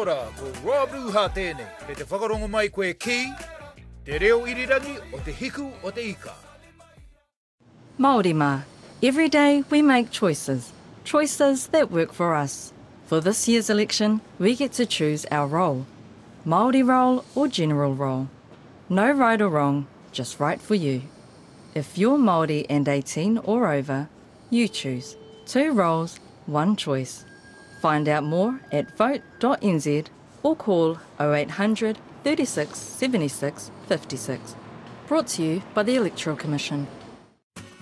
Kia ora, ko Rob Ruha tēnei, me te whakarongo mai koe ki, te reo irirangi o te hiku o te ika. Māori mā, every day we make choices that work for us. For this year's election, we get to choose our role, Māori role or general role. No right or wrong, just right for you. If you're Māori and 18 or over, you choose 2 roles, 1 choice. Find out more at vote.nz or call 0800 36 76 56. Brought to you by the Electoral Commission.